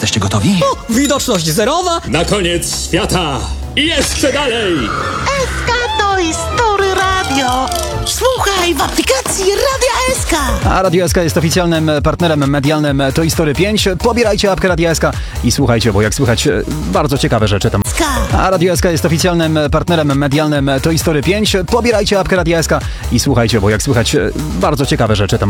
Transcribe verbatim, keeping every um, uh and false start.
Jesteście gotowi? O, widoczność zerowa. Na koniec świata! I jeszcze dalej! S K Toy Story Radio. Słuchaj w aplikacji Radia S K. A Radio S K jest oficjalnym partnerem medialnym Toy Story pięć. Pobierajcie apkę Radia S K i słuchajcie, bo jak słychać, bardzo ciekawe rzeczy tam. A Radio S K jest oficjalnym partnerem medialnym Toy Story pięć. Pobierajcie apkę Radia S K i słuchajcie, bo jak słychać, bardzo ciekawe rzeczy tam.